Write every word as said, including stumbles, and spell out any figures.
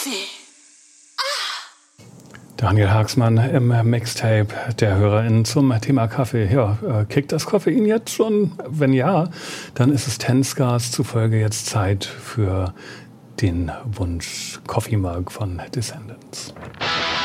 Kaffee. Daniel Haaksmann im Mixtape der HörerInnen zum Thema Kaffee. Ja, äh, kickt das Koffein jetzt schon? Wenn ja, dann ist es Ten Scars zufolge jetzt Zeit für den Wunsch Coffee Mug von Descendants.